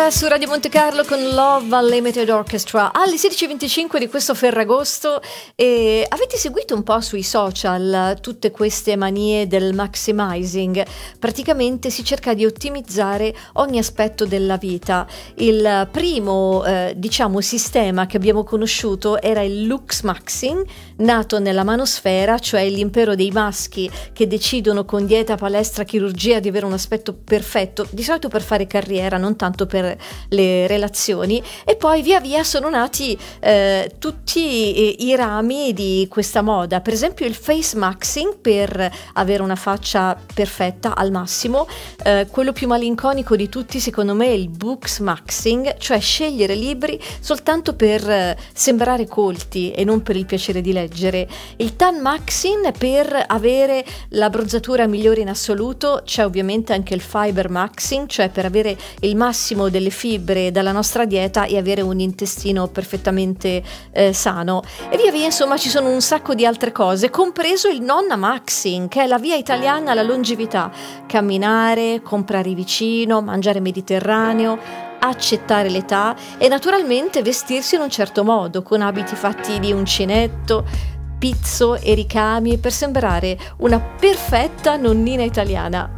su Radio Monte Carlo con Love Unlimited Orchestra alle 16:25 di questo Ferragosto. E avete seguito un po' sui social tutte queste manie del maximizing? Praticamente si cerca di ottimizzare ogni aspetto della vita. Il primo sistema che abbiamo conosciuto era il Lux Maxing, nato nella manosfera, cioè l'impero dei maschi che decidono con dieta, palestra, chirurgia di avere un aspetto perfetto, di solito per fare carriera, non tanto per le relazioni. E poi via via sono nati tutti i rami di questa moda, per esempio il face maxing per avere una faccia perfetta al massimo. Quello più malinconico di tutti secondo me è il books maxing, cioè scegliere libri soltanto per sembrare colti e non per il piacere di leggere. Il tan maxing per avere la bronzatura migliore in assoluto. C'è ovviamente anche il fiber maxing, cioè per avere il massimo delle fibre dalla nostra dieta e avere un intestino perfettamente sano. E via via insomma ci sono un sacco di altre cose, compreso il nonna maxing, che è la via italiana alla longevità: camminare, comprare vicino, mangiare mediterraneo, accettare l'età e naturalmente vestirsi in un certo modo, con abiti fatti di uncinetto, pizzo e ricami, per sembrare una perfetta nonnina italiana.